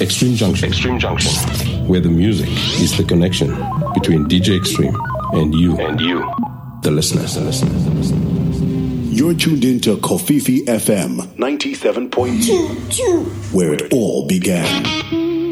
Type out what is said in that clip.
Extreme Junction. Extreme Junction. Where the music is the connection between DJ Extreme and you, the listeners. You're tuned into Kofifi FM 97.2, where it all began.